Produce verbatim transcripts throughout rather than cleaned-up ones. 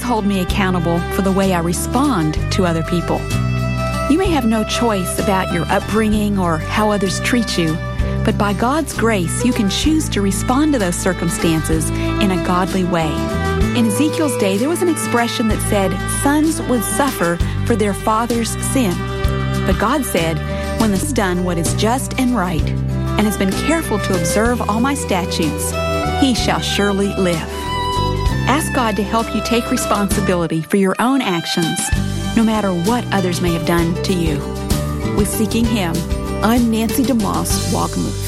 hold me accountable for the way I respond to other people. You may have no choice about your upbringing or how others treat you, but by God's grace, you can choose to respond to those circumstances in a godly way. In Ezekiel's day, there was an expression that said, sons would suffer for their father's sin. But God said, when the son has done what is just and right, and has been careful to observe all my statutes, he shall surely live. Ask God to help you take responsibility for your own actions, no matter what others may have done to you. With Seeking Him, I'm Nancy DeMoss Wogmuth.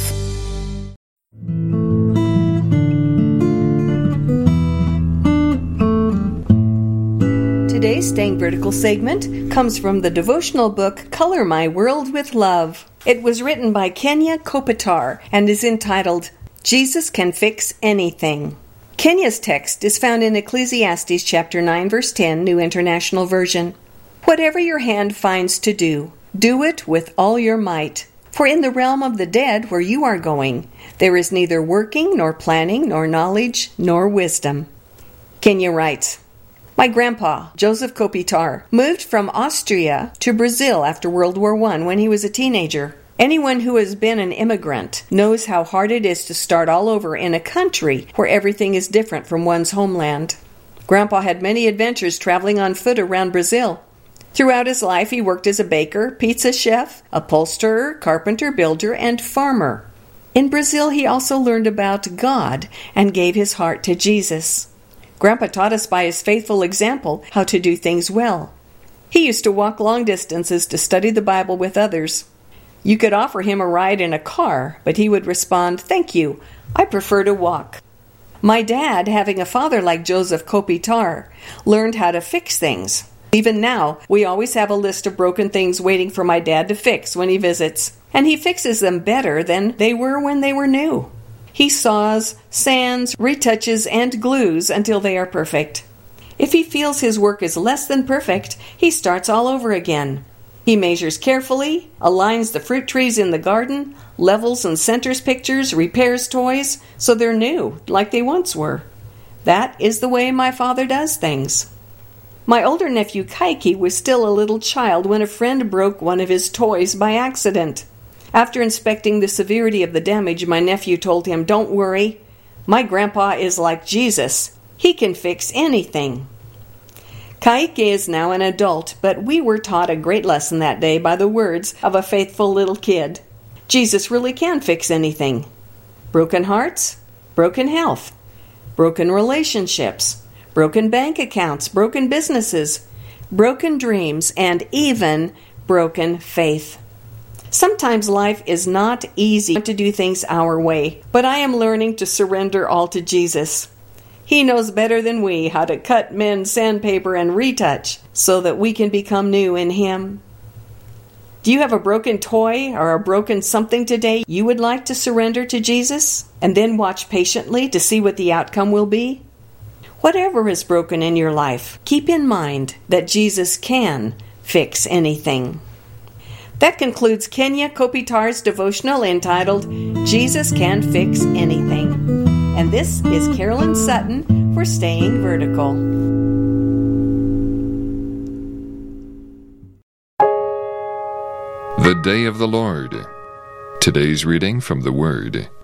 Today's Staying Vertical segment comes from the devotional book Color My World with Love. It was written by Kenya Kopitar and is entitled, Jesus Can Fix Anything. Kenya's text is found in Ecclesiastes chapter nine, verse ten, New International Version. Whatever your hand finds to do, do it with all your might. For in the realm of the dead where you are going, there is neither working, nor planning, nor knowledge, nor wisdom. Kenya writes, my grandpa, Joseph Kopitar, moved from Austria to Brazil after World War One when he was a teenager. Anyone who has been an immigrant knows how hard it is to start all over in a country where everything is different from one's homeland. Grandpa had many adventures traveling on foot around Brazil. Throughout his life, he worked as a baker, pizza chef, upholsterer, carpenter, builder, and farmer. In Brazil, he also learned about God and gave his heart to Jesus. Grandpa taught us by his faithful example how to do things well. He used to walk long distances to study the Bible with others. You could offer him a ride in a car, but he would respond, thank you, I prefer to walk. My dad, having a father like Joseph Kopitar, learned how to fix things. Even now, we always have a list of broken things waiting for my dad to fix when he visits, and he fixes them better than they were when they were new. He saws, sands, retouches, and glues until they are perfect. If he feels his work is less than perfect, he starts all over again. He measures carefully, aligns the fruit trees in the garden, levels and centers pictures, repairs toys, so they're new, like they once were. That is the way my father does things. My older nephew Kaiki was still a little child when a friend broke one of his toys by accident. After inspecting the severity of the damage, my nephew told him, don't worry, my grandpa is like Jesus. He can fix anything. Kaike is now an adult, but we were taught a great lesson that day by the words of a faithful little kid. Jesus really can fix anything. Broken hearts, broken health, broken relationships, broken bank accounts, broken businesses, broken dreams, and even broken faith. Sometimes life is not easy to do things our way, but I am learning to surrender all to Jesus. He knows better than we how to cut, mend, sandpaper, and retouch so that we can become new in Him. Do you have a broken toy or a broken something today you would like to surrender to Jesus and then watch patiently to see what the outcome will be? Whatever is broken in your life, keep in mind that Jesus can fix anything. That concludes Kenya Kopitar's devotional entitled, Jesus Can Fix Anything. And this is Carolyn Sutton for Staying Vertical. The Day of the Lord. Today's reading from the Word.